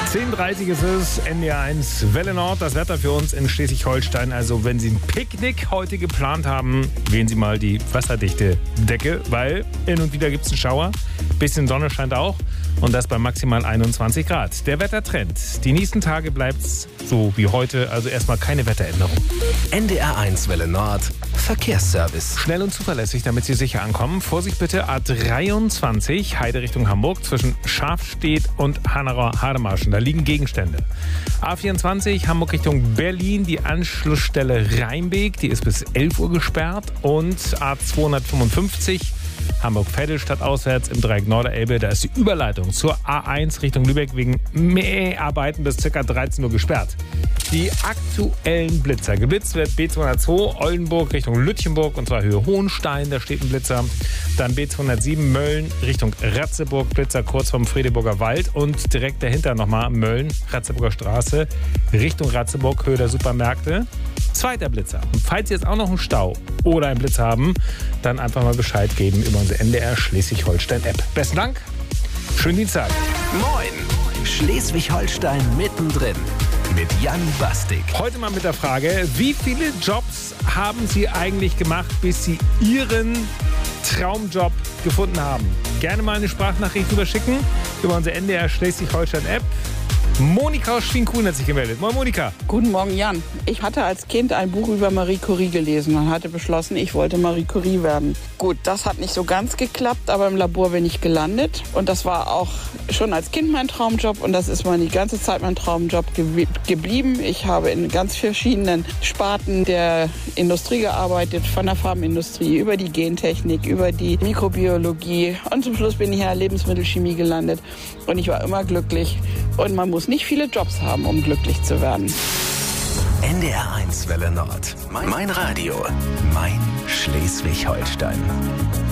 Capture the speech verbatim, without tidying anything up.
zehn Uhr dreißig ist es, N D R eins Welle Nord, das Wetter für uns in Schleswig-Holstein. Also wenn Sie ein Picknick heute geplant haben, wählen Sie mal die wasserdichte Decke, weil hin und wieder gibt es einen Schauer. Bisschen Sonne scheint auch und das bei maximal einundzwanzig Grad. Der Wettertrend. Die nächsten Tage bleibt es so wie heute, also erstmal keine Wetteränderung. N D R eins Welle Nord, Verkehrsservice. Schnell und zuverlässig, damit Sie sicher ankommen. Vorsicht bitte, A dreiundzwanzig, Heide Richtung Hamburg, zwischen Schafstedt und Hanauer-Hademarschen. Da liegen Gegenstände. A vierundzwanzig, Hamburg Richtung Berlin, die Anschlussstelle Rheinbeek, die ist bis elf Uhr gesperrt. Und A zweihundertfünfundfünfzig, Hamburg-Vettelstadt auswärts im Dreieck Norderelbe, da ist die Überleitung zur A eins Richtung Lübeck wegen Mäharbeiten bis ca. dreizehn Uhr gesperrt. Die aktuellen Blitzer. Geblitzt wird B zweihundertzwei Oldenburg Richtung Lütchenburg und zwar Höhe Hohenstein, da steht ein Blitzer. Dann B zweihundertsieben Mölln Richtung Ratzeburg, Blitzer kurz vom Fredeburger Wald und direkt dahinter nochmal Mölln, Ratzeburger Straße Richtung Ratzeburg, Höhe der Supermärkte. Zweiter Blitzer. Und falls Sie jetzt auch noch einen Stau oder einen Blitz haben, dann einfach mal Bescheid geben über unsere N D R Schleswig-Holstein-App. Besten Dank. Schönen Dienstag. Moin. Schleswig-Holstein mittendrin. Mit Jan Bastik. Heute mal mit der Frage, wie viele Jobs haben Sie eigentlich gemacht, bis Sie Ihren Traumjob gefunden haben? Gerne mal eine Sprachnachricht überschicken über unsere N D R Schleswig-Holstein-App. Monika aus Schwinkuhn hat sich gemeldet. Moin Monika. Guten Morgen Jan. Ich hatte als Kind ein Buch über Marie Curie gelesen und hatte beschlossen, ich wollte Marie Curie werden. Gut, das hat nicht so ganz geklappt, aber im Labor bin ich gelandet. Und das war auch schon als Kind mein Traumjob und das ist meine die ganze Zeit mein Traumjob ge- geblieben. Ich habe in ganz verschiedenen Sparten der Industrie gearbeitet, von der Pharmaindustrie über die Gentechnik, über die Mikrobiologie und zum Schluss bin ich in der Lebensmittelchemie gelandet und ich war immer glücklich und man muss nicht viele Jobs haben, um glücklich zu werden. N D R eins Welle Nord. Mein Radio. Mein Schleswig-Holstein.